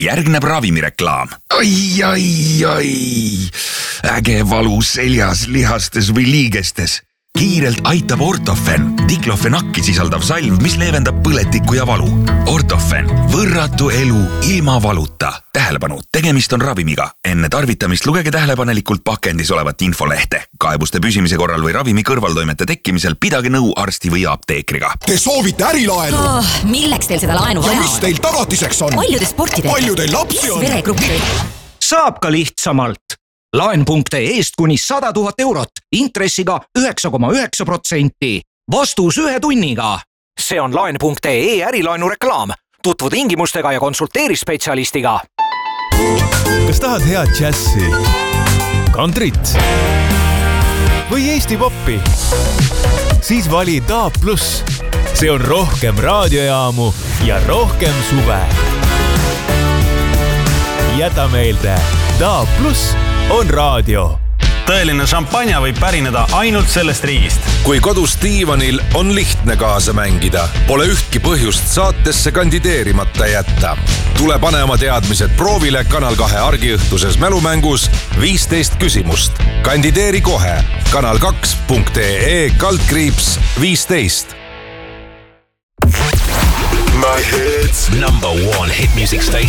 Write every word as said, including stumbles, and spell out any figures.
järgneb ravimireklaam. Ai, ai, ai. Äge valu seljas, lihastes või liigestes. Kiirelt aitab Ortofen, diklofenakki sisaldav salv, mis leevendab põletikku ja valu. Ortofen, võrratu elu ilma valuta. Tähelepanu, tegemist on ravimiga. Enne tarvitamist lugege tähelepanelikult pakendis olevat infolehte. Kaebuste püsimise korral või ravimi kõrvaltoimete tekkimisel pidage nõu arsti või apteekriga. Te soovite ärilaenu? Oh, milleks teil seda laenu vaja on? Ja mis teil tagatiseks on? Palju te sporti teete? Palju teil lapsi on? Saab ka lihtsamalt. Laen.ee eest kuni sada tuhat eurot, intressiga üheksa koma üheksa protsenti. Vastus ühe tunniga. See on Laen.ee ärilaenu reklaam. Tutvu tingimustega ja konsulteeri spetsialistiga. Kas tahad head džässi, kantrit või Eesti poppi? Siis vali D A B plus. See on rohkem raadiojaamu ja rohkem suve. Jäta meelde, D A B plus on raadio. Tõeline šampanja võib pärineda ainult sellest riigist. Kui kodus diivanil on lihtne kaasa mängida, pole ühtki põhjust saatesse kandideerimata jätta. Tule pane oma teadmised proovile Kanal kahe argiõhtuses mälumängus viisteist küsimust. Kandideeri kohe kanal kaks punkt ee kaldkriips viisteist. My hits. Number one hit music station.